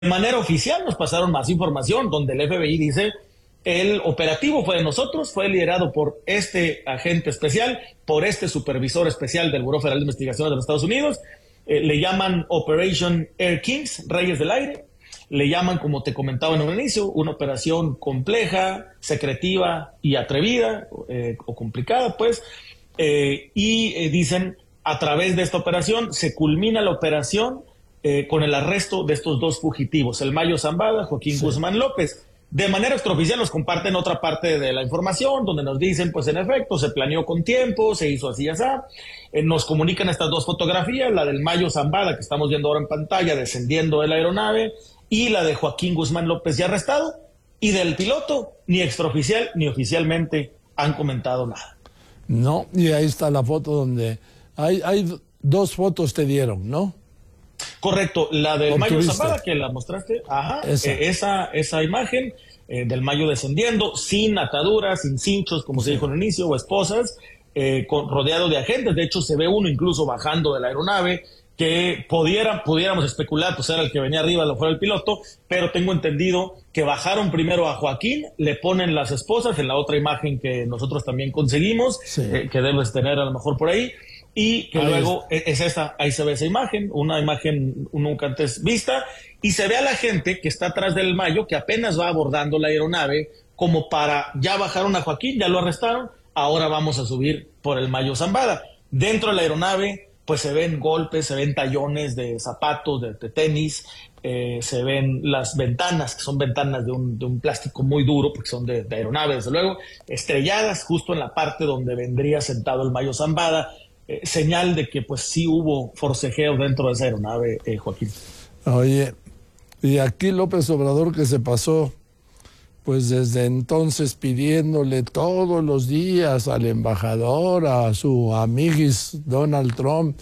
De manera oficial nos pasaron más información, donde el FBI dice: el operativo fue de nosotros, fue liderado por este agente especial, por este supervisor especial del Buró Federal de Investigaciones de los Estados Unidos. Le llaman Operation Air Kings, Reyes del Aire. Le llaman, como te comentaba en un inicio, una operación compleja, secretiva y atrevida, o complicada, pues. Dicen, a través de esta operación se culmina la operación con el arresto de estos dos fugitivos, el Mayo Zambada, Joaquín Guzmán López. De manera extraoficial nos comparten otra parte de la información, donde nos dicen, pues en efecto, se planeó con tiempo, se hizo así y así. Nos comunican estas dos fotografías, la del Mayo Zambada, que estamos viendo ahora en pantalla, descendiendo de la aeronave, y la de Joaquín Guzmán López ya arrestado, y del piloto, ni extraoficial ni oficialmente han comentado nada. No, y ahí está la foto donde hay dos fotos te dieron, ¿no? Correcto, la del Mayo Zambada, que la mostraste, ajá, esa imagen del Mayo descendiendo, sin ataduras, sin cinchos, como se dijo en el inicio, o esposas, rodeado de agentes. De hecho, se ve uno incluso bajando de la aeronave, que pudiéramos especular, pues era el que venía arriba, lo fuera el piloto, pero tengo entendido que bajaron primero a Joaquín, le ponen las esposas en la otra imagen que nosotros también conseguimos, que debes tener a lo mejor por ahí, y que ahí luego es esta, ahí se ve esa imagen, una imagen nunca antes vista, y se ve a la gente que está atrás del Mayo, que apenas va abordando la aeronave, como para, ya bajaron a Joaquín, ya lo arrestaron, ahora vamos a subir por el Mayo Zambada. Dentro de la aeronave, pues se ven golpes, se ven tallones de zapatos, de tenis, se ven las ventanas, que son ventanas de un plástico muy duro, porque son de aeronave, desde luego, estrelladas justo en la parte donde vendría sentado el Mayo Zambada, señal de que pues sí hubo forcejeo dentro de esa aeronave, Joaquín. Oye, y aquí López Obrador, que se pasó pues desde entonces pidiéndole todos los días al embajador, a su amiguis Donald Trump,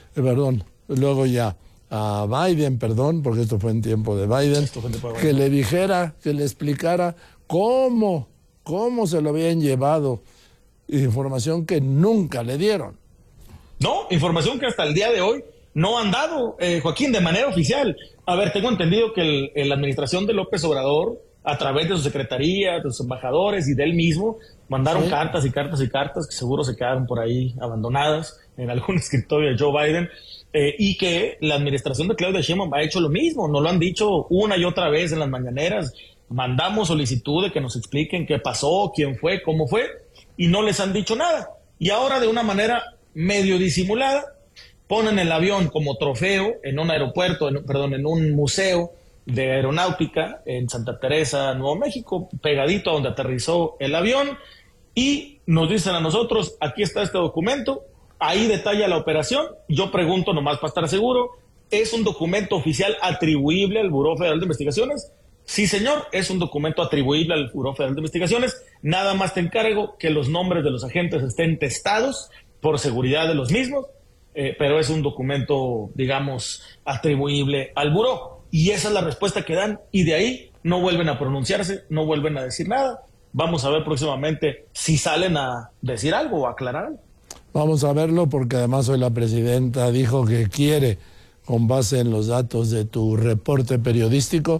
luego ya a Biden, porque esto fue en tiempo de Biden, que le dijera, que le explicara cómo se lo habían llevado, información que nunca le dieron. No, información que hasta el día de hoy no han dado, Joaquín, de manera oficial. A ver, tengo entendido que la administración de López Obrador, a través de su secretaría, de sus embajadores y de él mismo, mandaron cartas y cartas y cartas que seguro se quedaron por ahí abandonadas en algún escritorio de Joe Biden, y que la administración de Claudia Sheinbaum ha hecho lo mismo. Nos lo han dicho una y otra vez en las mañaneras. Mandamos solicitud de que nos expliquen qué pasó, quién fue, cómo fue, y no les han dicho nada. Y ahora, de una manera medio disimulada, ponen el avión como trofeo en un aeropuerto, en un museo de aeronáutica en Santa Teresa, Nuevo México, pegadito a donde aterrizó el avión, y nos dicen a nosotros: aquí está este documento, ahí detalla la operación. Yo pregunto, nomás para estar seguro, ¿es un documento oficial atribuible al Buró Federal de Investigaciones? Sí, señor, es un documento atribuible al Buró Federal de Investigaciones. Nada más te encargo que los nombres de los agentes estén testados por seguridad de los mismos, pero es un documento, digamos, atribuible al buró. Y esa es la respuesta que dan, y de ahí no vuelven a pronunciarse, no vuelven a decir nada. Vamos a ver próximamente si salen a decir algo o a aclarar algo. Vamos a verlo, porque además hoy la presidenta dijo que quiere, con base en los datos de tu reporte periodístico,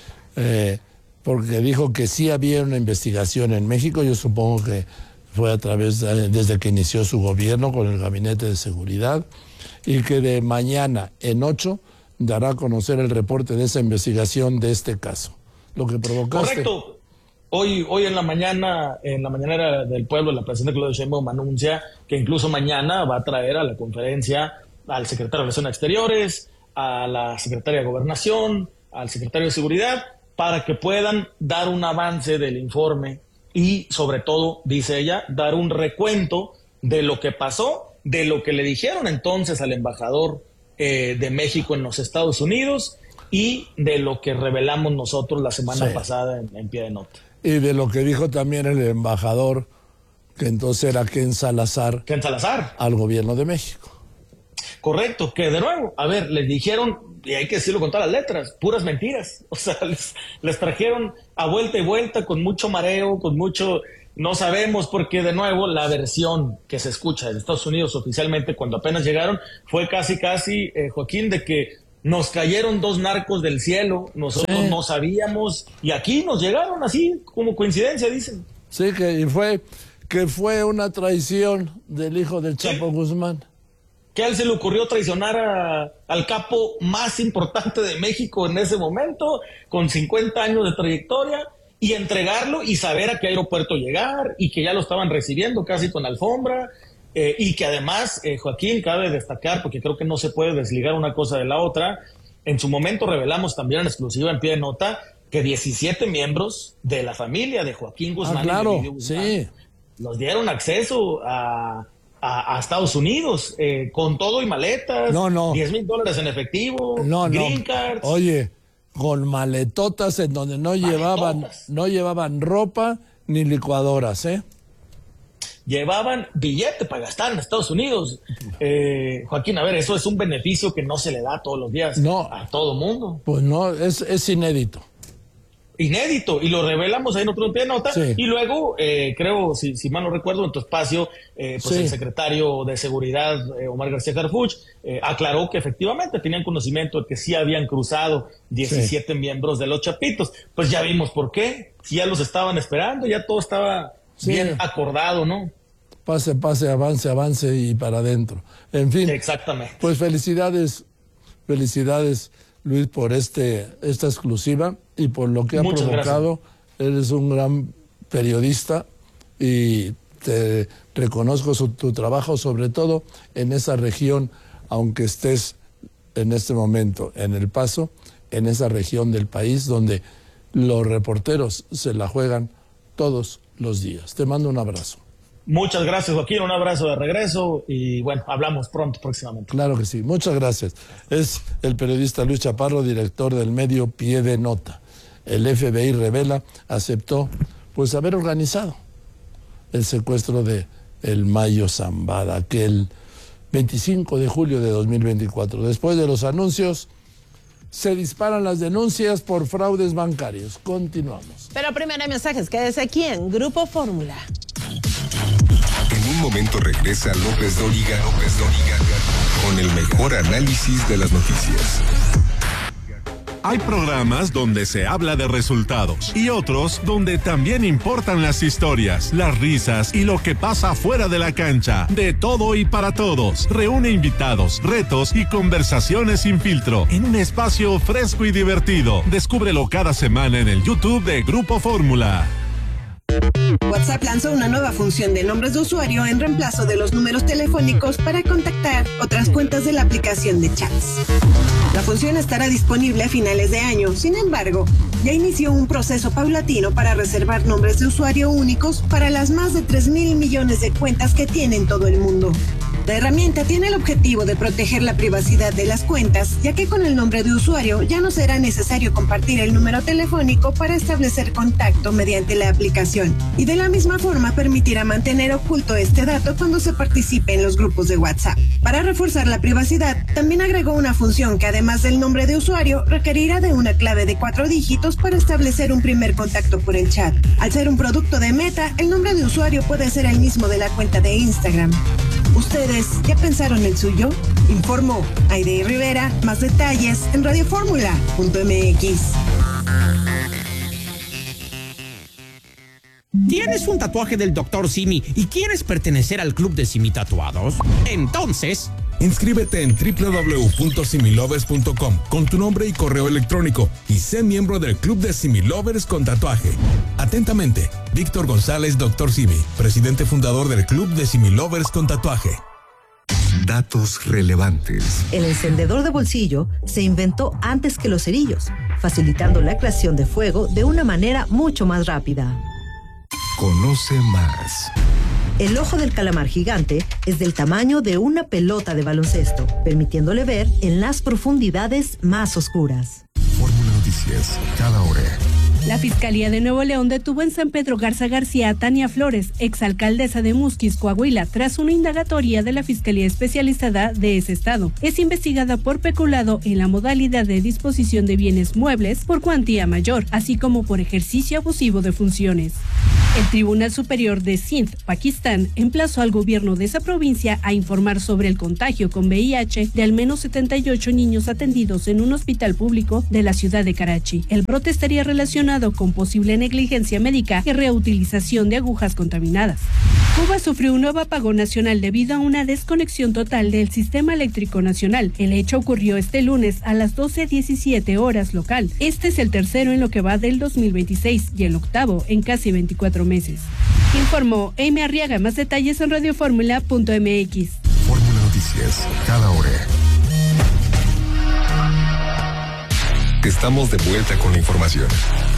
porque dijo que sí había una investigación en México. Yo supongo que fue desde que inició su gobierno con el Gabinete de Seguridad, y que de mañana en 8 dará a conocer el reporte de esa investigación de este caso. Lo que provocaste. Correcto. Hoy en la mañanera del pueblo, la presidenta Claudia Sheinbaum anuncia que incluso mañana va a traer a la conferencia al secretario de Relaciones Exteriores, a la secretaria de Gobernación, al secretario de Seguridad, para que puedan dar un avance del informe y, sobre todo, dice ella, dar un recuento de lo que pasó, de lo que le dijeron entonces al embajador de México en los Estados Unidos, y de lo que revelamos nosotros la semana pasada en Pie de Nota. Y de lo que dijo también el embajador, que entonces era Ken Salazar, al gobierno de México. Correcto, que de nuevo, a ver, les dijeron, y hay que decirlo con todas las letras, puras mentiras. O sea, les trajeron a vuelta y vuelta, con mucho mareo, con mucho... No sabemos, porque de nuevo la versión que se escucha de Estados Unidos oficialmente cuando apenas llegaron fue casi, Joaquín, de que nos cayeron 2 narcos del cielo, nosotros no sabíamos, y aquí nos llegaron así, como coincidencia, dicen. Sí, que fue una traición del hijo del Chapo Guzmán. Que a él se le ocurrió traicionar al capo más importante de México en ese momento, con 50 años de trayectoria, y entregarlo y saber a qué aeropuerto llegar, y que ya lo estaban recibiendo casi con alfombra, y que además, Joaquín, cabe destacar, porque creo que no se puede desligar una cosa de la otra, en su momento revelamos también en exclusiva en pie de nota que 17 miembros de la familia de Joaquín Guzmán, claro, y de Guzmán, sí, los dieron acceso a Estados Unidos, con todo y maletas, $10,000 en efectivo, green cards. Oye, con maletotas en donde no llevaban ropa ni licuadoras, Llevaban billete para gastar en Estados Unidos. Joaquín, a ver, eso es un beneficio que no se le da todos los días a todo mundo. Pues no, es inédito. Inédito, y lo revelamos ahí en otro pie de nota, y luego, creo, si mal no recuerdo, en tu espacio, el secretario de Seguridad, Omar García Harfuch, aclaró que efectivamente tenían conocimiento de que sí habían cruzado 17 miembros de los Chapitos. Pues ya vimos por qué, si ya los estaban esperando, ya todo estaba bien acordado, ¿no? Pase, avance y para adentro. En fin. Exactamente. Pues felicidades, Luis, por esta exclusiva y por lo que ha provocado. Gracias. Eres un gran periodista y te reconozco tu trabajo, sobre todo en esa región, aunque estés en este momento en El Paso, en esa región del país donde los reporteros se la juegan todos los días. Te mando un abrazo. Muchas gracias, Joaquín, un abrazo de regreso y bueno, hablamos próximamente. Claro que sí, muchas gracias. Es el periodista Luis Chaparro, director del medio Pie de Nota. El FBI revela, aceptó pues haber organizado el secuestro de el Mayo Zambada, aquel 25 de julio de 2024. Después de los anuncios, se disparan las denuncias por fraudes bancarios. Continuamos. Pero primero hay mensajes, quédese aquí en Grupo Fórmula. En un momento regresa López Dóriga con el mejor análisis de las noticias. Hay programas donde se habla de resultados y otros donde también importan las historias, las risas y lo que pasa fuera de la cancha. De todo y para todos. Reúne invitados, retos y conversaciones sin filtro en un espacio fresco y divertido. Descúbrelo cada semana en el YouTube de Grupo Fórmula. WhatsApp lanzó una nueva función de nombres de usuario en reemplazo de los números telefónicos para contactar otras cuentas de la aplicación de chats. La función estará disponible a finales de año, sin embargo, ya inició un proceso paulatino para reservar nombres de usuario únicos para las más de 3,000 millones de cuentas que tiene en todo el mundo. La herramienta tiene el objetivo de proteger la privacidad de las cuentas, ya que con el nombre de usuario ya no será necesario compartir el número telefónico para establecer contacto mediante la aplicación, y de la misma forma permitirá mantener oculto este dato cuando se participe en los grupos de WhatsApp. Para reforzar la privacidad, también agregó una función que además del nombre de usuario requerirá de una clave de 4 dígitos para establecer un primer contacto por el chat. Al ser un producto de Meta, el nombre de usuario puede ser el mismo de la cuenta de Instagram. ¿Ustedes ya pensaron el suyo? Informó Aide Rivera. Más detalles en radioformula.mx. ¿Tienes un tatuaje del Dr. Simi y quieres pertenecer al club de Simi Tatuados? Entonces, inscríbete en www.similovers.com con tu nombre y correo electrónico y sé miembro del club de Similovers con tatuaje. Atentamente, Víctor González, Dr. Simi, presidente fundador del club de Similovers con tatuaje. Datos relevantes. El encendedor de bolsillo se inventó antes que los cerillos, facilitando la creación de fuego de una manera mucho más rápida. Conoce más. El ojo del calamar gigante es del tamaño de una pelota de baloncesto, permitiéndole ver en las profundidades más oscuras. Fórmula Noticias, cada hora. La Fiscalía de Nuevo León detuvo en San Pedro Garza García a Tania Flores, exalcaldesa de Musquis, Coahuila, tras una indagatoria de la Fiscalía Especializada de ese estado. Es investigada por peculado en la modalidad de disposición de bienes muebles por cuantía mayor, así como por ejercicio abusivo de funciones. El Tribunal Superior de Sindh, Pakistán, emplazó al gobierno de esa provincia a informar sobre el contagio con VIH de al menos 78 niños atendidos en un hospital público de la ciudad de Karachi. El brote estaría relacionado con posible negligencia médica y reutilización de agujas contaminadas. Cuba sufrió un nuevo apagón nacional debido a una desconexión total del sistema eléctrico nacional. El hecho ocurrió este lunes a las 12:17 horas local. Este es el tercero en lo que va del 2026 y el octavo en casi 24 meses. Informó Amy Arriaga. Más detalles en radioformula.mx. Fórmula Noticias, cada hora. Estamos de vuelta con la información.